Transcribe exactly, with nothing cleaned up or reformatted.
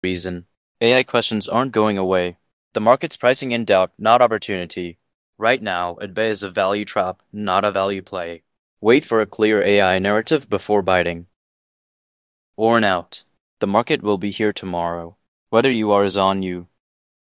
reason. A I questions aren't going away. The market's pricing in doubt, not opportunity. Right now, Adbay is a value trap, not a value play. Wait for a clear A I narrative before biting. Worn out. The market will be here tomorrow. Whether you are is on you.